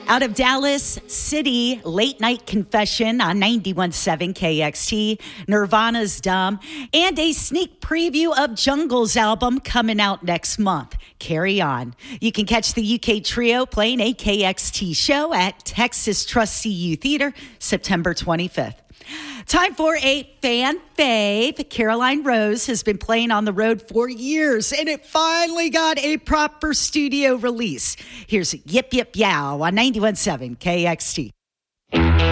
Out of Dallas City, Late Night Confession on 91.7 KXT, Nirvana's Dumb, and a sneak preview of Jungle's album coming out next month, Carry On. You can catch the UK Trio playing a KXT show at Texas Trust CU Theater, September 25th. Time for a fan fave. Caroline Rose has been playing on the road for years, and it finally got a proper studio release. Here's Yip Yip Yow on 91.7 KXT.